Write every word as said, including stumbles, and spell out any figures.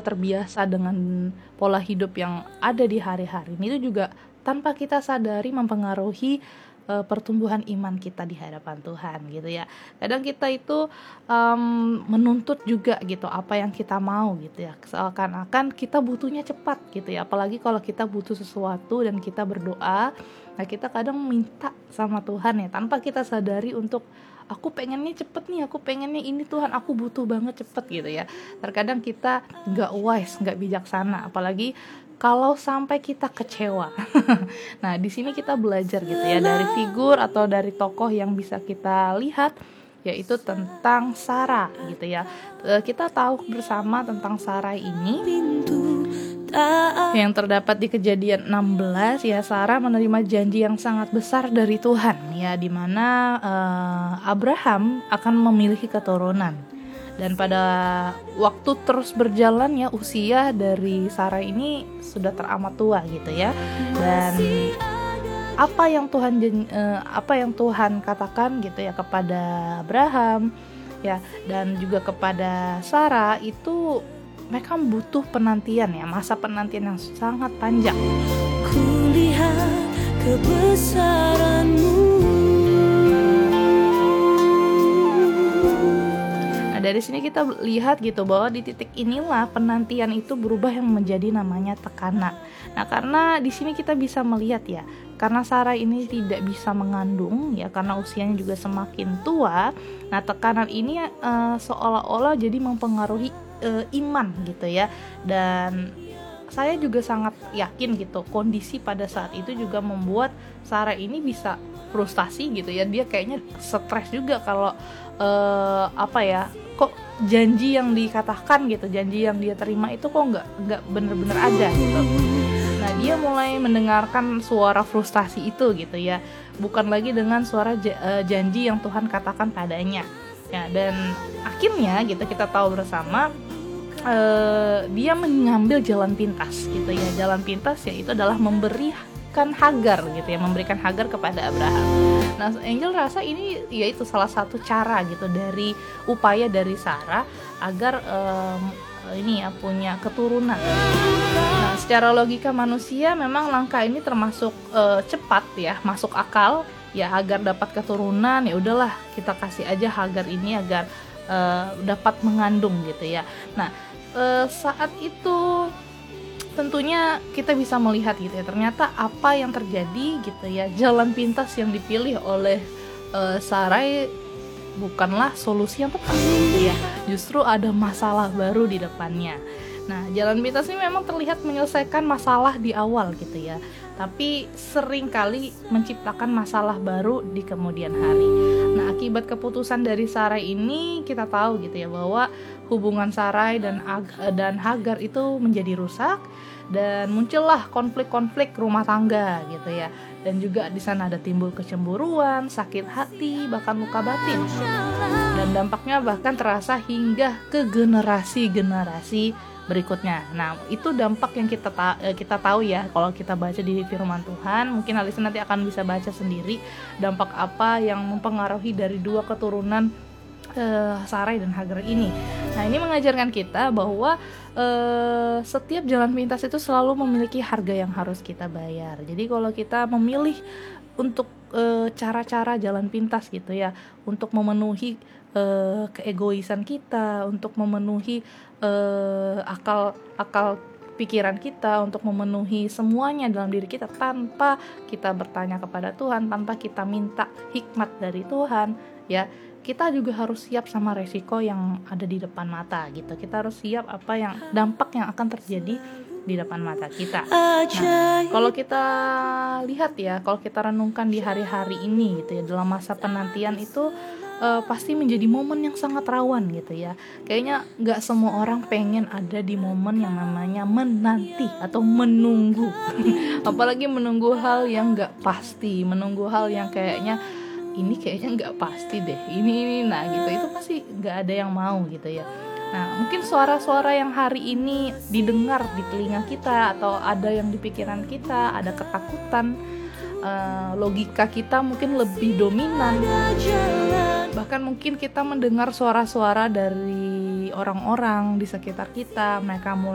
terbiasa dengan pola hidup yang ada di hari-hari ini itu juga tanpa kita sadari mempengaruhi uh, pertumbuhan iman kita di hadapan Tuhan gitu ya. Kadang kita itu um, menuntut juga gitu apa yang kita mau gitu ya, seakan-akan kita butuhnya cepat gitu ya, apalagi kalau kita butuh sesuatu dan kita berdoa. Nah kita kadang minta sama Tuhan ya tanpa kita sadari untuk aku pengennya cepet nih, aku pengennya ini Tuhan, aku butuh banget cepet gitu ya. Terkadang kita gak wise, gak bijaksana, apalagi kalau sampai kita kecewa. Nah di sini kita belajar gitu ya dari figur atau dari tokoh yang bisa kita lihat, yaitu tentang Sarah gitu ya. Kita tahu bersama tentang Sarah ini yang terdapat di Kejadian enam belas ya. Sarah menerima janji yang sangat besar dari Tuhan ya, di mana uh, Abraham akan memiliki keturunan. Dan pada waktu terus berjalan ya, usia dari Sarah ini sudah teramat tua gitu ya. Dan apa yang Tuhan uh, apa yang Tuhan katakan gitu ya kepada Abraham ya, dan juga kepada Sarah itu mereka butuh penantian ya, masa penantian yang sangat panjang. Kulihat kebesaran-Mu. Nah, dari sini kita lihat gitu bahwa di titik inilah penantian itu berubah yang menjadi namanya tekanan. Nah, karena di sini kita bisa melihat ya, karena Sarah ini tidak bisa mengandung ya, karena usianya juga semakin tua. Nah, tekanan ini uh, seolah-olah jadi mempengaruhi Uh, iman gitu ya. Dan saya juga sangat yakin gitu kondisi pada saat itu juga membuat Sarah ini bisa frustasi gitu ya. Dia kayaknya stres juga kalau uh, apa ya, kok janji yang dikatakan gitu, janji yang dia terima itu kok nggak nggak bener-bener ada gitu. Nah dia mulai mendengarkan suara frustasi itu gitu ya, bukan lagi dengan suara j- uh, janji yang Tuhan katakan padanya ya. Dan akhirnya gitu kita tahu bersama Uh, dia mengambil jalan pintas gitu ya. Jalan pintas yaitu adalah memberikan Hagar gitu ya, memberikan Hagar kepada Abraham. Nah, Angel rasa ini yaitu salah satu cara gitu dari upaya dari Sarah agar um, ini ya punya keturunan. Nah, secara logika manusia memang langkah ini termasuk uh, cepat ya, masuk akal ya, agar dapat keturunan ya udahlah kita kasih aja Hagar ini agar uh, dapat mengandung gitu ya. Nah, Uh, saat itu tentunya kita bisa melihat gitu ya, ternyata apa yang terjadi gitu ya, jalan pintas yang dipilih oleh uh, Sarai bukanlah solusi yang tepat gitu ya, justru ada masalah baru di depannya. Nah jalan pintas ini memang terlihat menyelesaikan masalah di awal gitu ya, tapi seringkali menciptakan masalah baru di kemudian hari. Nah akibat keputusan dari Sarai ini kita tahu gitu ya bahwa hubungan Sarai dan Ag- dan Hagar itu menjadi rusak dan muncullah konflik-konflik rumah tangga gitu ya. Dan juga di sana ada timbul kecemburuan, sakit hati, bahkan luka batin. Dan dampaknya bahkan terasa hingga ke generasi-generasi berikutnya. Nah, itu dampak yang kita ta- kita tahu ya kalau kita baca di firman Tuhan. Mungkin Alisa nanti akan bisa baca sendiri dampak apa yang mempengaruhi dari dua keturunan uh, Sarai dan Hagar ini. Nah, ini mengajarkan kita bahwa uh, setiap jalan pintas itu selalu memiliki harga yang harus kita bayar. Jadi kalau kita memilih untuk uh, cara-cara jalan pintas gitu ya, untuk memenuhi uh, keegoisan kita, untuk memenuhi uh, akal akal pikiran kita, untuk memenuhi semuanya dalam diri kita tanpa kita bertanya kepada Tuhan, tanpa kita minta hikmat dari Tuhan ya, kita juga harus siap sama resiko yang ada di depan mata gitu. Kita harus siap apa yang dampak yang akan terjadi di depan mata kita. Nah, kalau kita lihat ya, kalau kita renungkan di hari-hari ini gitu ya, dalam masa penantian itu uh, pasti menjadi momen yang sangat rawan gitu ya. Kayaknya nggak semua orang pengen ada di momen yang namanya menanti atau menunggu. Apalagi menunggu hal yang nggak pasti, menunggu hal yang kayaknya ini kayaknya nggak pasti deh, ini ini nah gitu, itu pasti nggak ada yang mau gitu ya. Nah mungkin suara-suara yang hari ini didengar di telinga kita atau ada yang di pikiran kita, ada ketakutan, uh, logika kita mungkin lebih dominan, bahkan mungkin kita mendengar suara-suara dari orang-orang di sekitar kita, mereka mulai